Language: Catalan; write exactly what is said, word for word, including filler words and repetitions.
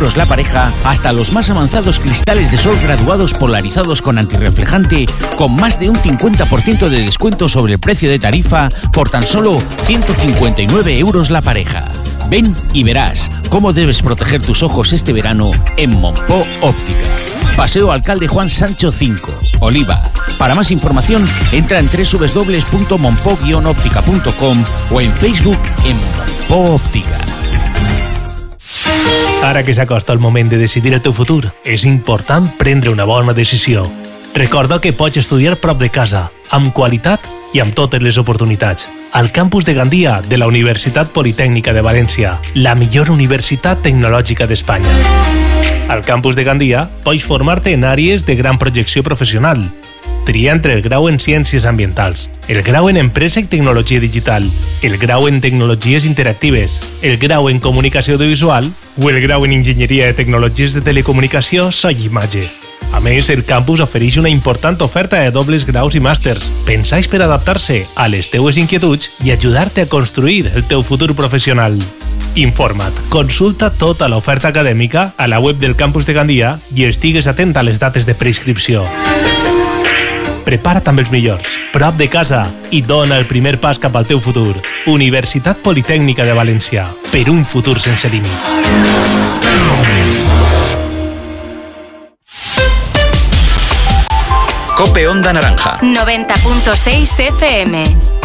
euros la pareja, hasta los más avanzados cristales de sol graduados polarizados con antirreflejante, con más de un cincuenta por ciento de descuento sobre el precio de tarifa por tan solo ciento cincuenta y nueve euros la pareja. Ven y verás cómo debes proteger tus ojos este verano en Monpó Óptica. Paseo Alcalde Juan Sancho cinco, Oliva. Para más información, entra en doble u doble u doble u punto monpó guion óptica punto com o en Facebook en Monpó Óptica. Ara que s'acosta el moment de decidir el teu futur, és important prendre una bona decisió. Recorda que pots estudiar prop de casa, amb qualitat i amb totes les oportunitats. Al campus de Gandia de la Universitat Politècnica de València, la millor universitat tecnològica d'Espanya. Al campus de Gandia pots formar-te en àrees de gran projecció professional. Tria entre el grau en Ciències Ambientals, el grau en Empresa i Tecnologia Digital, el grau en Tecnologies Interactives, el grau en Comunicació Audiovisual o el grau en Enginyeria de Tecnologies de Telecomunicació, So i Imatge. A més, el campus ofereix una important oferta de dobles graus i màsters, pensats per adaptar-se a les teues inquietuds i ajudar-te a construir el teu futur professional. Informa't, consulta tota l'oferta acadèmica a la web del campus de Gandia i estigues atent a les dates de preinscripció. Prepara't amb els millors, prop de casa, i dona el primer pas cap al teu futur. Universitat Politècnica de València, per un futur sense límits. Cope Onda Naranja noventa punto seis F M.